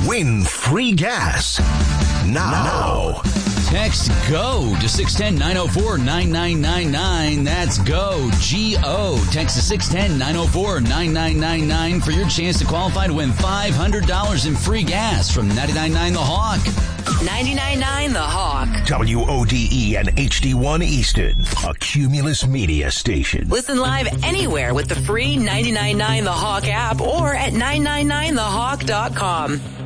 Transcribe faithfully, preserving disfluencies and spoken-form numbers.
Win free gas now. Text GO to six one zero, nine oh four, nine nine nine nine. That's GO, G O. Text to six one zero, nine oh four, nine nine nine nine for your chance to qualify to win five hundred dollars in free gas from ninety-nine point nine The Hawk. ninety-nine point nine The Hawk. W O D E and H D one Easton, a Cumulus media station. Listen live anywhere with the free ninety-nine point nine The Hawk app or at nine nine nine the hawk dot com.